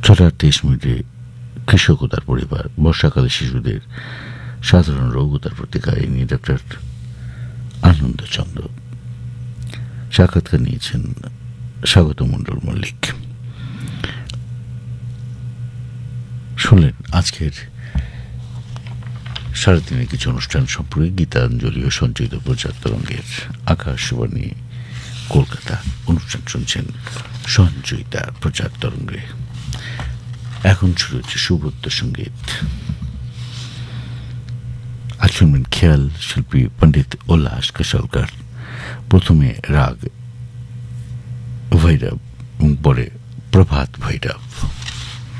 6:23 কৃষক ও তার পরিবার, বর্ষাকালে শিশুদের সাধারণ রোগ ও তার প্রতিকার, এই নিয়ে ডক্টর আনন্দচন্দ্র। সাক্ষাৎকার নিয়েছেন স্বাগত মণ্ডল মল্লিক। শুনলেন আজকের 3:30 কিছু অনুষ্ঠান সম্পর্কে গীতাঞ্জলি ও সঞ্চয়িত প্রচার তরঙ্গের আকাশবাণী কলকাতা অনুষ্ঠান শুনছেন সঞ্চয়িতা প্রচার তরঙ্গে। এখন শুরু হচ্ছে সুব্রত সঙ্গীত। আজ শুনবেন খেয়াল শিল্পী পণ্ডিত উল্লাস কাশলকার। প্রথমে রাগ ভৈরব এবং পরে প্রভাত ভৈরব।